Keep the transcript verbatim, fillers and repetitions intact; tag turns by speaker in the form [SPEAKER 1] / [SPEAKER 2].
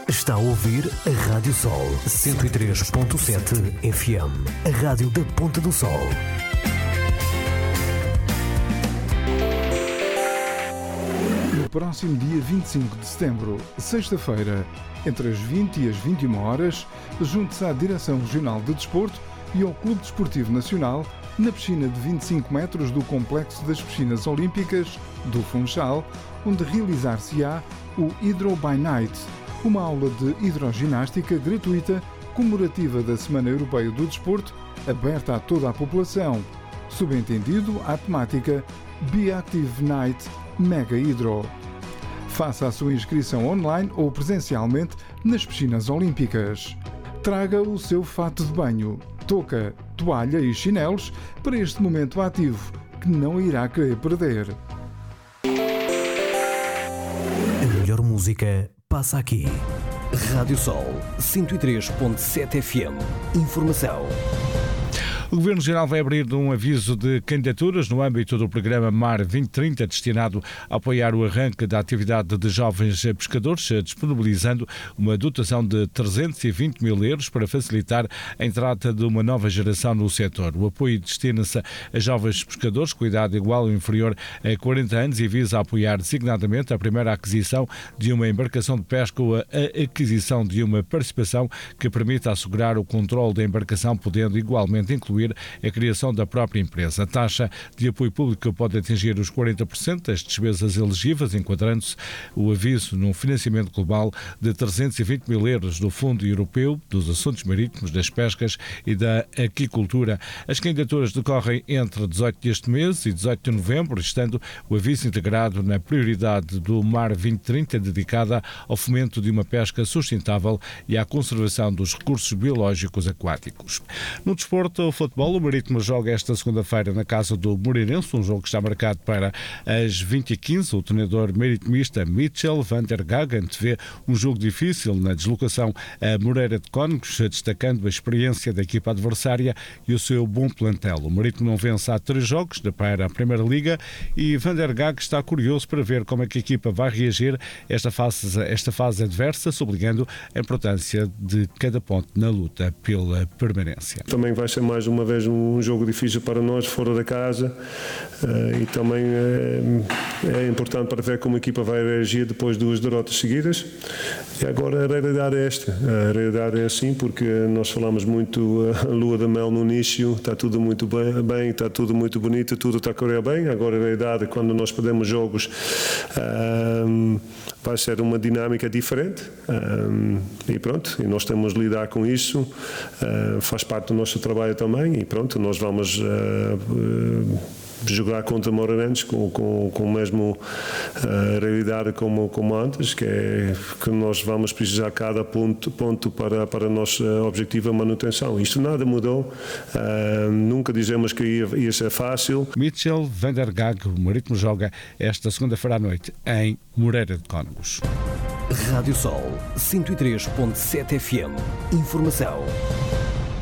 [SPEAKER 1] Está a ouvir a Rádio Sol cento e três ponto sete F M, a rádio da Ponta do Sol.
[SPEAKER 2] No próximo dia vinte e cinco de setembro, sexta-feira, entre as vinte e as vinte e uma horas, junte-se à Direção Regional de Desporto e ao Clube Desportivo Nacional, na piscina de vinte e cinco metros do Complexo das Piscinas Olímpicas do Funchal, onde realizar-se-á o Hydro by Night, uma aula de hidroginástica gratuita comemorativa da Semana Europeia do Desporto, aberta a toda a população. Subentendido à temática Be Active Night Mega Hydro. Faça a sua inscrição online ou presencialmente nas piscinas olímpicas. Traga o seu fato de banho, touca, toalha e chinelos para este momento ativo que não irá querer perder.
[SPEAKER 1] A melhor música passa aqui. Rádio Sol cento e três ponto sete F M. Informação.
[SPEAKER 3] O Governo-Geral vai abrir um aviso de candidaturas no âmbito do programa Mar vinte trinta, destinado a apoiar o arranque da atividade de jovens pescadores, disponibilizando uma dotação de trezentos e vinte mil euros para facilitar a entrada de uma nova geração no setor. O apoio destina-se a jovens pescadores com idade igual ou inferior a quarenta anos e visa apoiar designadamente a primeira aquisição de uma embarcação de pesca ou a aquisição de uma participação que permita assegurar o controle da embarcação, podendo igualmente incluir a criação da própria empresa. A taxa de apoio público pode atingir os quarenta por cento das despesas elegíveis, enquadrando-se o aviso num financiamento global de trezentos e vinte mil euros do Fundo Europeu dos Assuntos Marítimos, das Pescas e da Aquicultura. As candidaturas decorrem entre dezoito deste mês e dezoito de novembro, estando o aviso integrado na prioridade do Mar vinte trinta, dedicada ao fomento de uma pesca sustentável e à conservação dos recursos biológicos aquáticos. No desporto, o futebol, o Marítimo joga esta segunda-feira na casa do Moreirense, um jogo que está marcado para as vinte e quinze. O treinador maritimista Mitchell van der Gaag antevê um jogo difícil na deslocação a Moreira de Cónegos, destacando a experiência da equipa adversária e o seu bom plantel. O Marítimo não vence há três jogos para a Primeira Liga e van der Gaag está curioso para ver como é que a equipa vai reagir a esta fase, esta fase adversa, sublinhando a importância de cada ponto na luta pela permanência.
[SPEAKER 4] Também vai ser mais uma vez um jogo difícil para nós fora da casa uh, e também uh, é importante para ver como a equipa vai reagir depois de duas derrotas seguidas. E agora a realidade é esta, a realidade é assim, porque nós falamos muito a uh, lua de mel no início, está tudo muito bem, bem, está tudo muito bonito, tudo está a correr bem. Agora a realidade, quando nós perdemos jogos, uh, vai ser uma dinâmica diferente uh, e pronto, e nós temos de lidar com isso, uh, faz parte do nosso trabalho também. E pronto, nós vamos uh, uh, jogar contra Moreirense com, com, com a mesma uh, realidade como, como antes, que é que nós vamos precisar cada ponto, ponto para, para o nosso objetivo, a manutenção. Isto nada mudou, uh, nunca dizemos que ia, ia ser fácil.
[SPEAKER 3] Mitchell van der Gaag, o Marítimo joga esta segunda-feira à noite em Moreira de Cónegos.
[SPEAKER 1] Rádio Sol cento e três ponto sete F M. Informação.